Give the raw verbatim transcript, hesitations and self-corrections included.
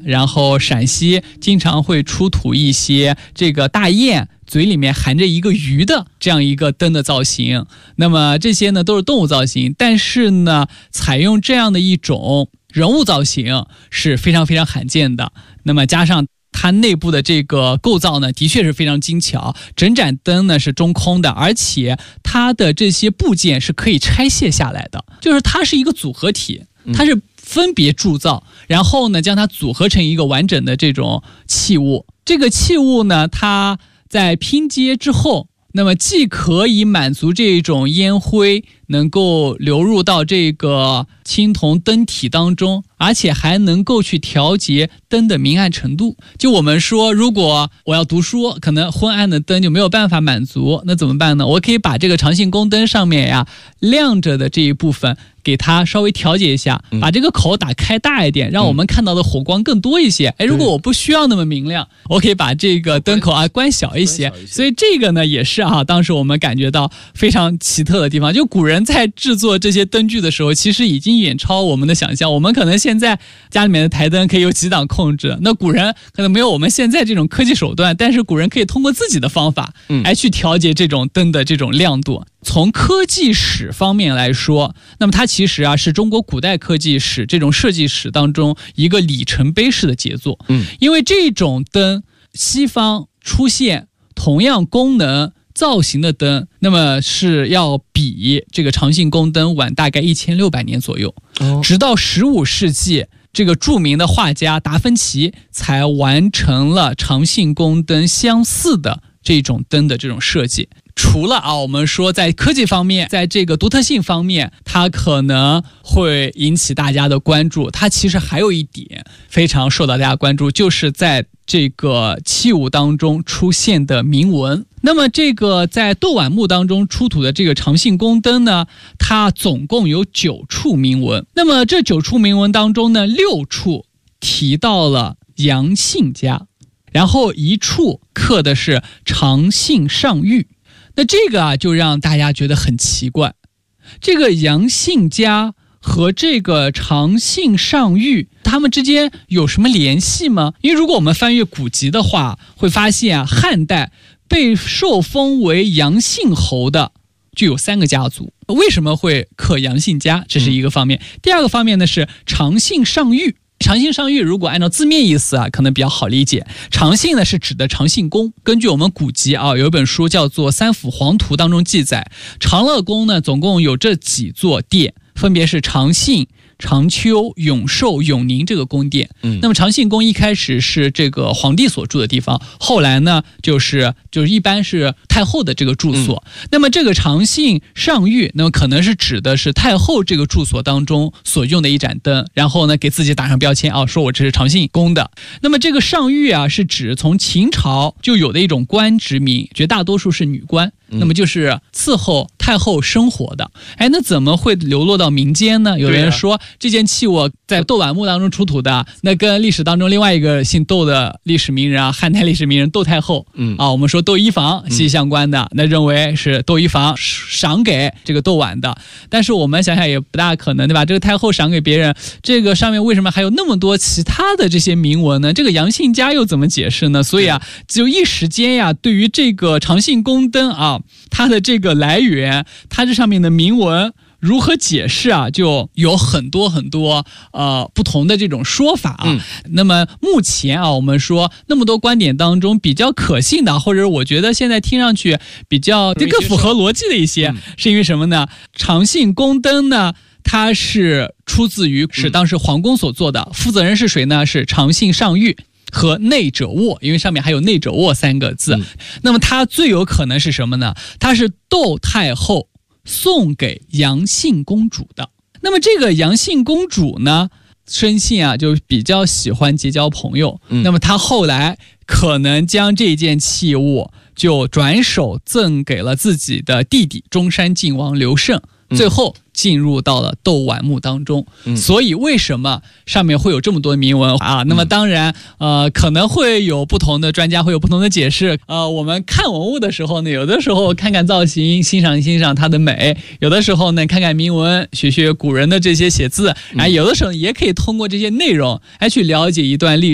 然后陕西经常会出土一些这个大雁嘴里面含着一个鱼的这样一个灯的造型。那么这些呢都是动物造型，但是呢采用这样的一种人物造型是非常非常罕见的。那么加上它内部的这个构造呢的确是非常精巧，整盏灯呢是中空的，而且它的这些部件是可以拆卸下来的，就是它是一个组合体，它是分别铸造，然后呢将它组合成一个完整的这种器物。这个器物呢它在拼接之后，那么既可以满足这种烟灰能够流入到这个青铜灯体当中，而且还能够去调节灯的明暗程度。就我们说，如果我要读书，可能昏暗的灯就没有办法满足，那怎么办呢？我可以把这个长信宫灯上面呀亮着的这一部分给它稍微调节一下，把这个口打开大一点，让我们看到的火光更多一些。哎，如果我不需要那么明亮，我可以把这个灯口啊关小一些。所以这个呢也是啊，当时我们感觉到非常奇特的地方。就古人在制作这些灯具的时候，其实已经远超我们的想象。我们可能现在家里面的台灯可以有几档控制，那古人可能没有我们现在这种科技手段，但是古人可以通过自己的方法来去调节这种灯的这种亮度。从科技史方面来说，那么它其实啊是中国古代科技史这种设计史当中一个里程碑式的杰作。嗯，因为这种灯西方出现同样功能造型的灯，那么是要比这个长信宫灯晚大概一千六百年左右。哦，直到十五世纪，这个著名的画家达芬奇才完成了长信宫灯相似的这种灯的这种设计。除了啊，我们说在科技方面，在这个独特性方面，它可能会引起大家的关注。它其实还有一点非常受到大家关注，就是在这个器物当中出现的铭文。那么这个在窦碗墓当中出土的这个长信宫灯呢，它总共有九处铭文。那么这九处铭文当中呢，六处提到了杨信家，然后一处刻的是长信上玉。那这个啊，就让大家觉得很奇怪，这个杨信家和这个长信上玉，他们之间有什么联系吗？因为如果我们翻阅古籍的话，会发现啊，汉代被受封为杨信侯的就有三个家族。为什么会刻杨信家？这是一个方面。嗯、第二个方面呢是长信上玉。长信上玉如果按照字面意思啊，可能比较好理解。长信呢是指的长信宫，根据我们古籍啊，有一本书叫做《三辅黄图》当中记载，长乐宫呢总共有这几座殿，分别是长信、长丘、永寿、永宁这个宫殿。嗯，那么长信宫一开始是这个皇帝所住的地方，后来呢就是就是一般是太后的这个住所。嗯、那么这个长信上玉，那么可能是指的是太后这个住所当中所用的一盏灯，然后呢给自己打上标签啊，说我这是长信宫的。那么这个上玉啊，是指从秦朝就有的一种官职名，绝大多数是女官。那么就是伺候太后生活的。哎，那怎么会流落到民间呢？有人说、啊、这件器物在窦碗墓当中出土的，那跟历史当中另外一个姓窦的历史名人啊，汉代历史名人窦太后，嗯啊，我们说窦漪房息息相关的，嗯、那认为是窦漪房赏给这个窦碗的。但是我们想想也不大可能，对吧？这个太后赏给别人，这个上面为什么还有那么多其他的这些铭文呢？这个杨信家又怎么解释呢？所以啊，就一时间呀，对于这个长信宫灯啊，它的这个来源，它这上面的铭文如何解释啊，就有很多很多呃不同的这种说法啊。嗯、那么目前啊，我们说那么多观点当中比较可信的，或者我觉得现在听上去比较更符合逻辑的一些，嗯、是因为什么呢？长信宫灯呢，它是出自于是当时皇宫所做的，嗯、负责人是谁呢？是长信上玉和内者卧，因为上面还有内者卧三个字。嗯、那么它最有可能是什么呢？它是窦太后送给杨信公主的。那么这个杨信公主呢，生性啊就比较喜欢结交朋友。嗯、那么她后来可能将这件器物就转手赠给了自己的弟弟中山靖王刘胜。最后进入到了窦碗墓当中。嗯、所以为什么上面会有这么多铭文啊？那么当然呃可能会有不同的专家会有不同的解释。呃我们看文物的时候呢，有的时候看看造型，欣赏欣赏它的美，有的时候呢看看铭文，学学古人的这些写字，然后有的时候也可以通过这些内容来去了解一段历史。